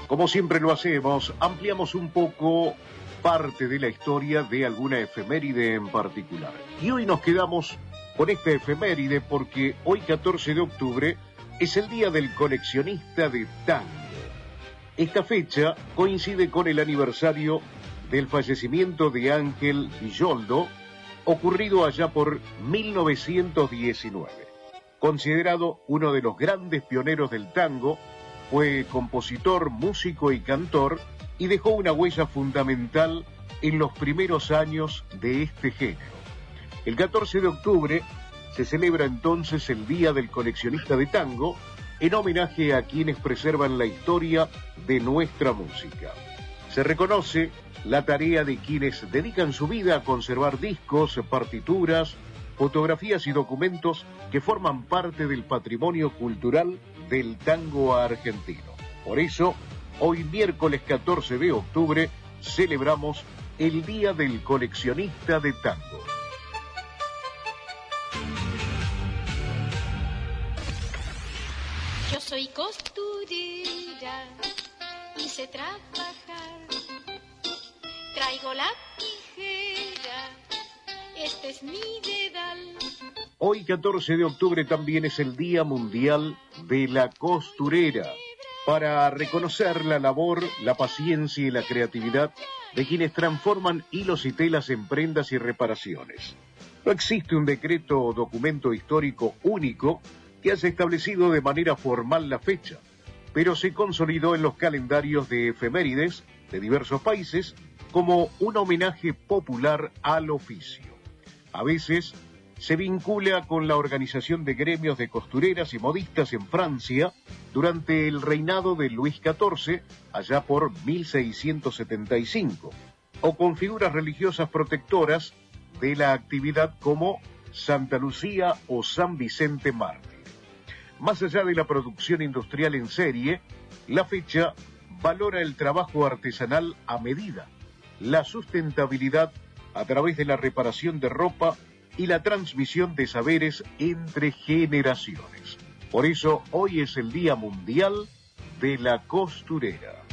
Como siempre lo hacemos, ampliamos un poco parte de la historia de alguna efeméride en particular. Y hoy nos quedamos con esta efeméride porque hoy, 14 de octubre, es el Día del Coleccionista de Tango. Esta fecha coincide con el aniversario del fallecimiento de Ángel Villoldo, ocurrido allá por 1919. Considerado uno de los grandes pioneros del tango, fue compositor, músico y cantor y dejó una huella fundamental en los primeros años de este género. El 14 de octubre se celebra entonces el Día del Coleccionista de Tango en homenaje a quienes preservan la historia de nuestra música. Se reconoce la tarea de quienes dedican su vida a conservar discos, partituras, fotografías y documentos que forman parte del patrimonio cultural del tango argentino. Por eso, hoy miércoles 14 de octubre, celebramos el Día del Coleccionista de Tango. Yo soy costurera y sé trabajar. Traigo la tijera, este es mi dedal. Hoy, 14 de octubre, también es el Día Mundial de la Costurera, para reconocer la labor, la paciencia y la creatividad de quienes transforman hilos y telas en prendas y reparaciones. No existe un decreto o documento histórico único que haya establecido de manera formal la fecha, pero se consolidó en los calendarios de efemérides de diversos países como un homenaje popular al oficio. A veces se vincula con la organización de gremios de costureras y modistas en Francia durante el reinado de Luis XIV, allá por 1675, o con figuras religiosas protectoras de la actividad como Santa Lucía o San Vicente Mártir. Más allá de la producción industrial en serie, la fecha valora el trabajo artesanal a medida, la sustentabilidad a través de la reparación de ropa y la transmisión de saberes entre generaciones. Por eso, hoy es el Día Mundial de la Costurera.